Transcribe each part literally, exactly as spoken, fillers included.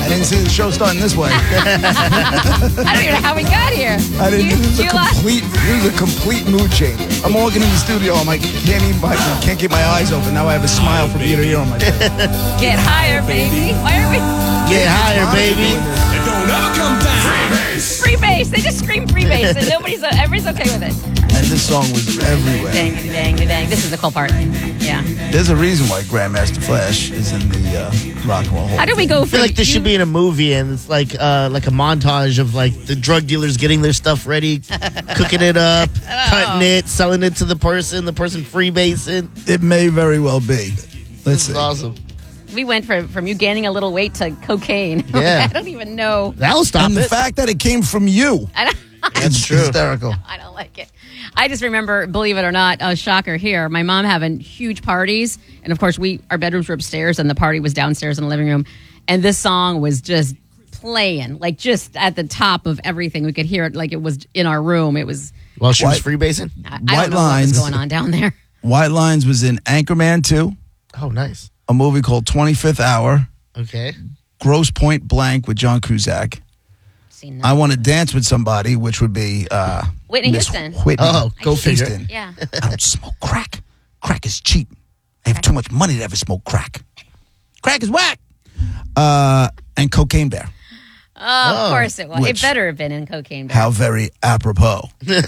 didn't see the show starting this way. I don't even know how we got here. I didn't. You, This is a you lost- complete. This is a complete mood change. I'm walking in the studio. I'm like, can't even. I can't get my eyes open. Now I have a smile from ear to ear on my face. Get higher, baby. Why are we? Get higher, baby. And don't ever come down. Free bass. Free bass. They just scream free bass, and nobody's, everybody's okay with it. And this song was everywhere. Dang, dang, dang, dang. This is the cool part. Yeah. There's a reason why Grandmaster Flash is in the uh, Rock and Roll Hall. How do we go I feel from like this you- should be in a movie, and it's like uh, like a montage of like the drug dealers getting their stuff ready, cooking it up, cutting it, selling it to the person, the person freebasing. It may very well be. Let's This see. is awesome. We went from, from you gaining a little weight to cocaine. Yeah. I don't even know. That'll stop And the it. fact that it came from you. I don't, That's true. Hysterical. I don't like it. I just remember, believe it or not, a shocker here. My mom having huge parties, and of course, we our bedrooms were upstairs, and the party was downstairs in the living room. And this song was just playing, like just at the top of everything. We could hear it like it was in our room. It was. While she was White- freebasing. I, I White don't know Lines. what was going on down there. White Lines was in Anchorman two, Oh, nice. a movie called twenty-fifth Hour, Okay. Gross Point Blank with John Cusack. Seen I that. Want to Dance with Somebody, which would be uh, Whitney Miss Houston. Whitney Oh, go figure. Houston. Yeah. I don't smoke crack. Crack is cheap. I have too much money to ever smoke crack. Crack is whack. Uh, and Cocaine Bear. Oh, of course it was. Which- It better have been in Cocaine Bear. How very apropos.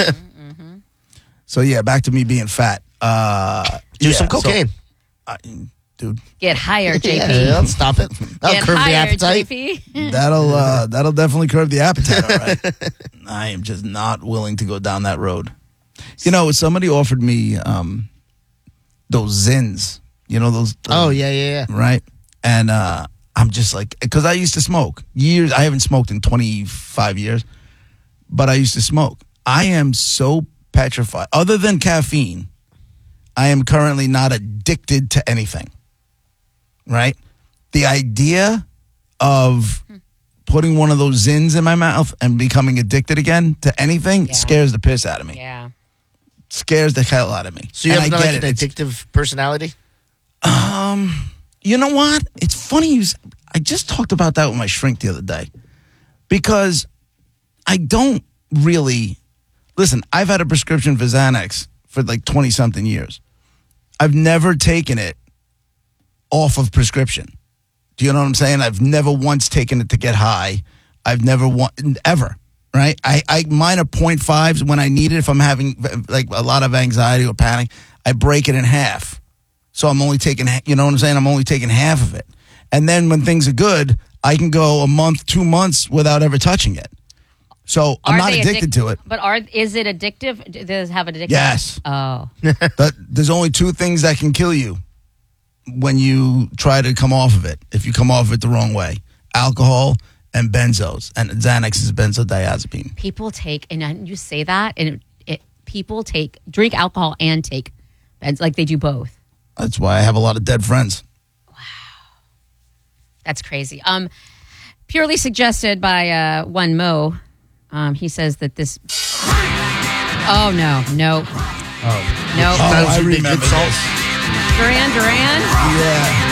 So yeah, back to me being fat. Uh, Do yeah, some so- cocaine. I- dude, Get higher, J P. Yeah, that'll stop it. That'll Get curb the higher, appetite. J P. that'll uh, that'll definitely curb the appetite. All right. I am just not willing to go down that road. You know, somebody offered me um, those Zins. You know those. Oh, yeah, yeah, yeah. Right. And uh, I'm just like, because I used to smoke years. I haven't smoked in twenty-five years, but I used to smoke. I am so petrified. Other than caffeine, I am currently not addicted to anything. Right? The idea of putting one of those Zins in my mouth and becoming addicted again to anything Yeah. scares the piss out of me. Yeah. Scares the hell out of me. So you And have I like get an it. It's- addictive personality? Um, you know what? It's funny. You, s- I just talked about that with my shrink the other day because I don't really listen. I've had a prescription for Xanax for like twenty something years. I've never taken it off of prescription. Do you know what I'm saying? I've never once taken it to get high. I've never want ever. Right? I, I mine are point fives when I need it. If I'm having like a lot of anxiety or panic, I break it in half. So I'm only taking, you know what I'm saying? I'm only taking half of it. And then when things are good, I can go a month, two months without ever touching it. So I'm Are not they addicted addic- to it. But are is it addictive? Does it have an addiction? Yes. Oh. But there's only two things that can kill you when you try to come off of it, if you come off of it the wrong way. Alcohol and benzos. And Xanax is benzodiazepine. People take, and you say that, and it, it, people take, drink alcohol and take, bens- like they do both. That's why I have a lot of dead friends. That's crazy. Um, purely suggested by uh, one Mo. Um, he says that this. Oh no, no, Oh. no. Oh, I Those are big remember good salts. this. Duran Duran. Yeah.